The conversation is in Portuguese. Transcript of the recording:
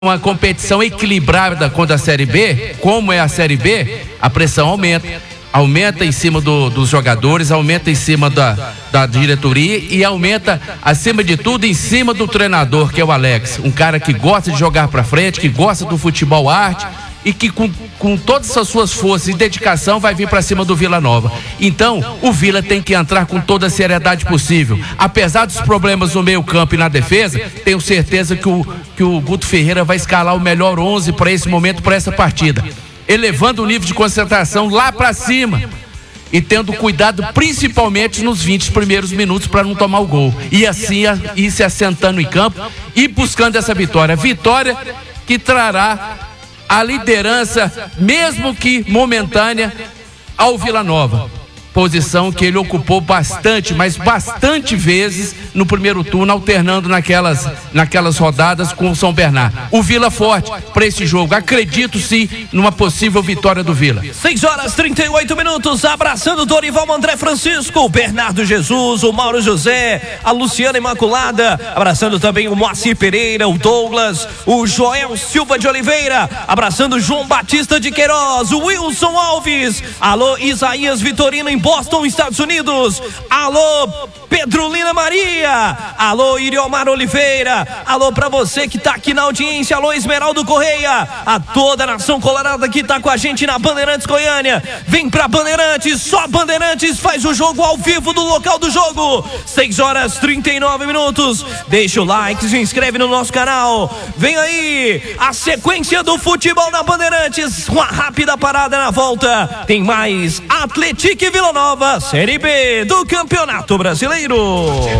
uma competição equilibrada contra a Série B, como é a Série B, a pressão aumenta em cima dos jogadores, aumenta em cima da diretoria e aumenta, acima de tudo, em cima do treinador, que é o Alex, um cara que gosta de jogar pra frente, que gosta do futebol arte e que com todas as suas forças e dedicação vai vir para cima do Vila Nova. Então, o Vila tem que entrar com toda a seriedade possível. Apesar dos problemas no meio-campo e na defesa, tenho certeza que o Guto Ferreira vai escalar o melhor 11 para esse momento, para essa partida, elevando o nível de concentração lá para cima e tendo cuidado principalmente nos 20 primeiros minutos para não tomar o gol. E assim ir se assentando em campo e buscando essa vitória. Vitória que trará a liderança, mesmo que momentânea, ao Vila Nova. Posição que ele ocupou bastante, mas bastante vezes no primeiro turno, alternando naquelas rodadas com o São Bernardo. O Vila forte para esse jogo. Acredito sim numa possível vitória do Vila. 6h38, abraçando o Dorival André Francisco, o Bernardo Jesus, o Mauro José, a Luciana Imaculada, abraçando também o Moacir Pereira, o Douglas, o Joel Silva de Oliveira, abraçando o João Batista de Queiroz, o Wilson Alves, alô Isaías Vitorino em Boston, Estados Unidos, alô Pedrolina Maria, alô Iriomar Oliveira, alô pra você que tá aqui na audiência, alô Esmeraldo Correia, a toda a nação colorada que tá com a gente na Bandeirantes Goiânia. Vem pra Bandeirantes, só Bandeirantes faz o jogo ao vivo do local do jogo. 6h39, deixa o like, se inscreve no nosso canal. Vem aí a sequência do futebol na Bandeirantes, uma rápida parada na volta, tem mais Atlético e Vila Nova, Série B do Campeonato Brasileiro.